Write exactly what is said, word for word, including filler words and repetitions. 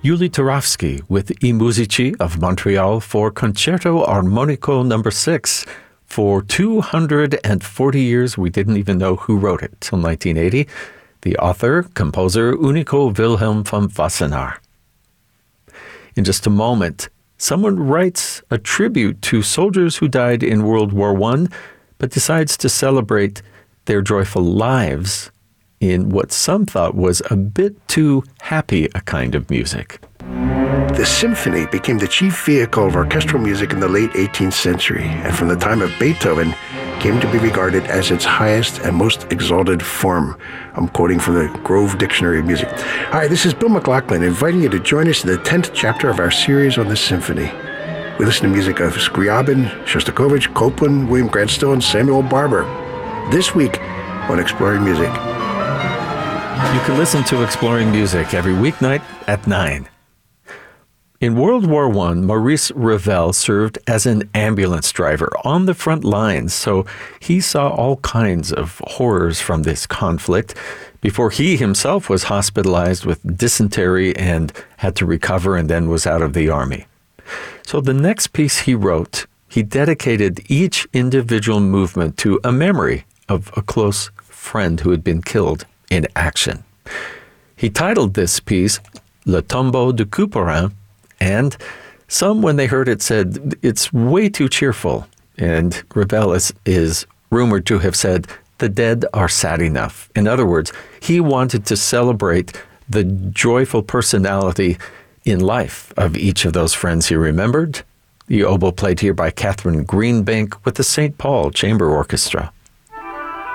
Yuli Turovsky with I Musici of Montreal for Concerto Armonico number six. For two hundred forty years, we didn't even know who wrote it till nineteen eighty. The author, composer Unico Wilhelm von Wassenaar. In just a moment, someone writes a tribute to soldiers who died in World War One, but decides to celebrate their joyful lives in what some thought was a bit too happy a kind of music. The symphony became the chief vehicle of orchestral music in the late eighteenth century, and from the time of Beethoven came to be regarded as its highest and most exalted form. I'm quoting from the Grove Dictionary of Music. Hi, this is Bill McLaughlin, inviting you to join us in the tenth chapter of our series on the symphony. We listen to music of Scriabin, Shostakovich, Copland, William Grant Still, and Samuel Barber. This week on Exploring Music. You can listen to Exploring Music every weeknight at nine. In World War One, Maurice Ravel served as an ambulance driver on the front lines, so he saw all kinds of horrors from this conflict before he himself was hospitalized with dysentery and had to recover and then was out of the army. So the next piece he wrote, he dedicated each individual movement to a memory of a close friend who had been killed in action. He titled this piece, Le Tombeau de Couperin, and some, when they heard it, said, it's way too cheerful. And Ravel is, is rumored to have said, the dead are sad enough. In other words, he wanted to celebrate the joyful personality in life of each of those friends he remembered. The oboe played here by Catherine Greenbank with the Saint Paul Chamber Orchestra.